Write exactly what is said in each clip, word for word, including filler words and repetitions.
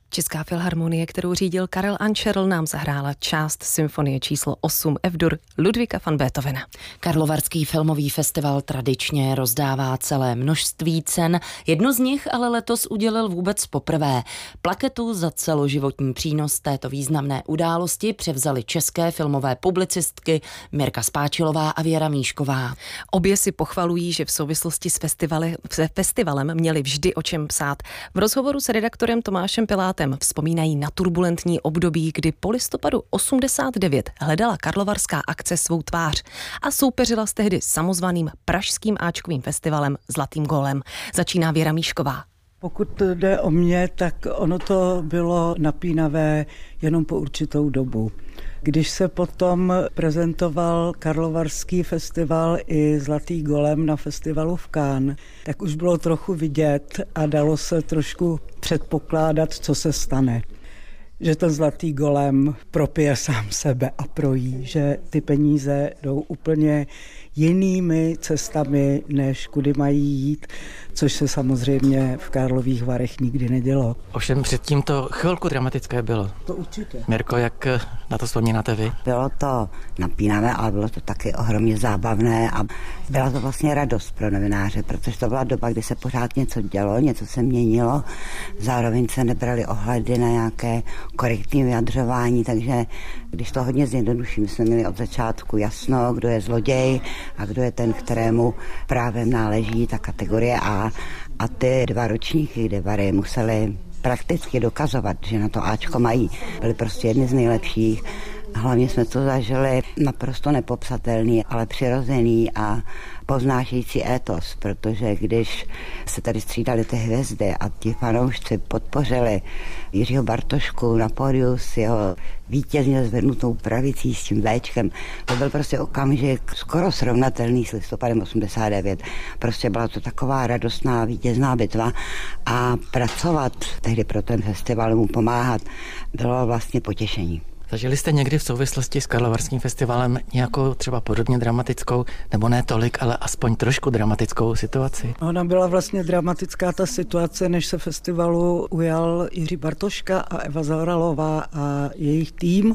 Česká filharmonie, kterou řídil Karel Ančerl, nám zahrála část symfonie číslo osm F-dur Ludvíka van Beethovena. Karlovarský filmový festival tradičně rozdává celé množství cen. Jednu z nich ale letos udělil vůbec poprvé. Plaketu za celoživotní přínos této významné události převzaly české filmové publicistky Mirka Spáčilová a Věra Míšková. Obě si pochvalují, že v souvislosti s festivali, se festivalem měli vždy o čem psát. V rozhovoru s redaktorem Tomášem Pilátem vzpomínají na turbulentní období, kdy po listopadu osmdesát devět hledala karlovarská akce svou tvář a soupeřila s tehdy samozvaným pražským áčkovým festivalem Zlatým gólem. Začíná Věra Míšková. Pokud jde o mě, tak ono to bylo napínavé jenom po určitou dobu. Když se potom prezentoval Karlovarský festival i Zlatý golem na festivalu v Cannes, tak už bylo trochu vidět a dalo se trošku předpokládat, co se stane. Že ten Zlatý golem propije sám sebe a projí, že ty peníze jdou úplně jinými cestami, než kudy mají jít, což se samozřejmě v Karlových Varech nikdy nedělo. Ovšem předtím to chvilku dramatické bylo. To určitě. Mirko, jak na to vzpomínáte vy? Bylo to napínavé, ale bylo to taky ohromně zábavné a byla to vlastně radost pro novináře, protože to byla doba, kdy se pořád něco dělo, něco se měnilo, zároveň se nebrali ohledy na nějaké korektní vyjadřování, takže když to hodně zjednoduším, jsme měli od začátku jasno, kdo je zloděj a kdo je ten, kterému právem náleží ta kategorie A. A ty dva ročníky, kde Vary museli prakticky dokazovat, že na to Ačko mají, byly prostě jedny z nejlepších. Hlavně jsme to zažili naprosto nepopsatelný, ale přirozený a poznášející étos, protože když se tady střídali ty hvězdy a ti fanoušci podpořili Jiřího Bartošku na pódiu s jeho vítězně zvednutou pravicí s tím Véčkem, to byl prostě okamžik skoro srovnatelný s listopadem osmdesát devět. Prostě byla to taková radostná vítězná bitva a pracovat tehdy pro ten festival, mu pomáhat, bylo vlastně potěšení. Zažili jste někdy v souvislosti s Karlovarským festivalem nějakou třeba podobně dramatickou, nebo ne tolik, ale aspoň trošku dramatickou situaci? Ona byla vlastně dramatická ta situace, než se festivalu ujal Jiří Bartoška a Eva Zaoralová a jejich tým,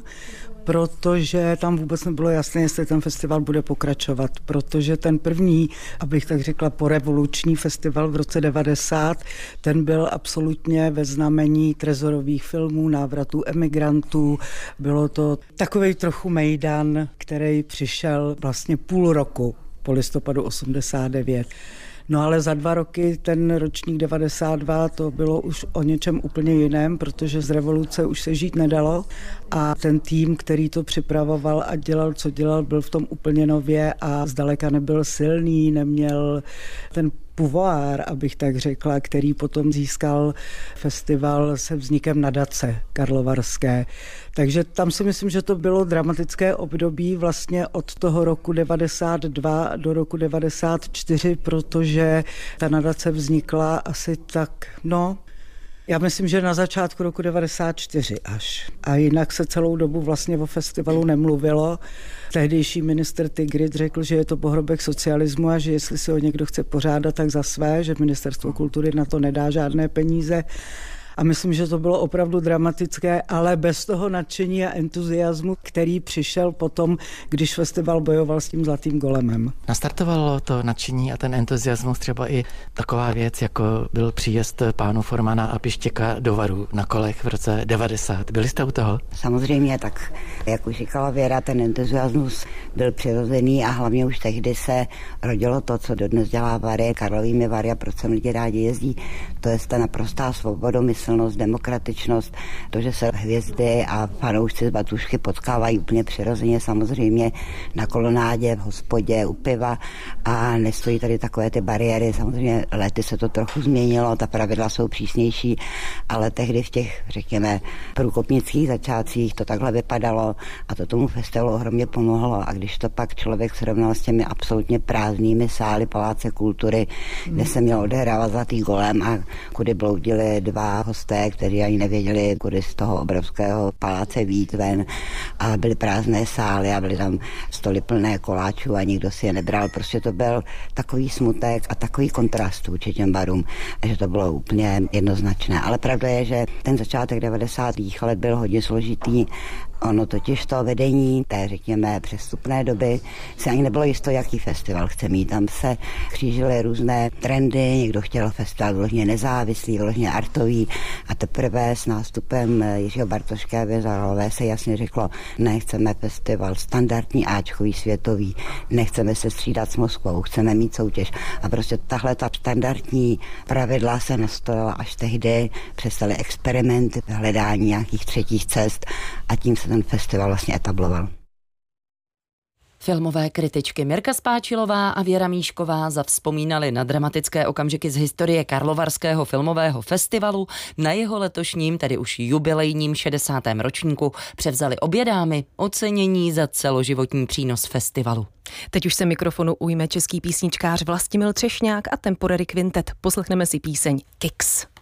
protože tam vůbec nebylo jasné, jestli ten festival bude pokračovat, protože ten první, abych tak řekla, porevoluční festival v roce devadesát, ten byl absolutně ve znamení trezorových filmů, návratů emigrantů. Bylo to takovej trochu mejdan, který přišel vlastně půl roku po listopadu osmdesát devět. No ale za dva roky ten ročník devadesát dva to bylo už o něčem úplně jiném, protože z revoluce už se žít nedalo a ten tým, který to připravoval a dělal, co dělal, byl v tom úplně nově a zdaleka nebyl silný, neměl ten pouvoir, abych tak řekla, který potom získal festival se vznikem nadace karlovarské. Takže tam si myslím, že to bylo dramatické období vlastně od toho roku devadesát dva do roku devadesát čtyři, protože ta nadace vznikla asi tak, no, já myslím, že na začátku roku devadesát čtyři až. A jinak se celou dobu vlastně o festivalu nemluvilo. Tehdejší ministr Tigrid řekl, že je to pohrobek socialismu a že jestli si ho někdo chce pořádat, tak za své, že ministerstvo kultury na to nedá žádné peníze. A myslím, že to bylo opravdu dramatické, ale bez toho nadšení a entuziasmu, který přišel potom, když festival bojoval s tím Zlatým golemem. Nastartovalo to nadšení a ten entuziasmus třeba i taková věc, jako byl příjezd pánů Formana a Pištěka do Varů na kolech v roce devadesát. Byli jste u toho? Samozřejmě, tak jak už říkala Věra, ten entuziasmus byl přirozený a hlavně už tehdy se rodilo to, co dodnes dělá Vary, Karlovými Vary a proč sem lidi rádi jezdí. To je ta naprostá svobodomyslnost, demokratičnost, to, že se hvězdy a fanoušci z Batušky potkávají úplně přirozeně, samozřejmě na kolonádě, v hospodě, u piva a nestojí tady takové ty bariéry. Samozřejmě lety se to trochu změnilo, ta pravidla jsou přísnější, ale tehdy v těch, řekněme, průkopnických začátcích to takhle vypadalo a to tomu festivalu ohromně pomohlo. A když to pak člověk srovnal s těmi absolutně prázdnými sály Paláce kultury, kde se měl odehrávat Zlatý golem a kudy bloudili dva hosté, kteří ani nevěděli, kudy z toho obrovského paláce vyjít ven, a byly prázdné sály a byly tam stoly plné koláčů a nikdo si je nebral. Prostě to byl takový smutek a takový kontrast vůči těm barům, že to bylo úplně jednoznačné. Ale pravda je, že ten začátek devadesátých let byl hodně složitý. Ono totiž to vedení té, řekněme, přestupné doby se ani nebylo jisto, jaký festival chce mít. Tam se křížily různé trendy, někdo chtěl festival vyloženě nezávislý, vyloženě artový, a teprve s nástupem Jiřího Bartoška a Evy Zaoralové se jasně řeklo, nechceme festival standardní, áčkový, světový, nechceme se střídat s Moskvou, chceme mít soutěž. A prostě tahle ta standardní pravidla se nastolila až tehdy, přestaly experimenty, hledání nějakých třetích cest, a tím se ten festival vlastně etabloval. Filmové kritičky Mirka Spáčilová a Věra Míšková zavzpomínali na dramatické okamžiky z historie Karlovarského filmového festivalu. Na jeho letošním, tedy už jubilejním šedesátém ročníku převzali obě dámy ocenění za celoživotní přínos festivalu. Teď už se mikrofonu ujme český písničkář Vlastimil Třešňák a Temporary Quintet. Poslechneme si píseň Kicks.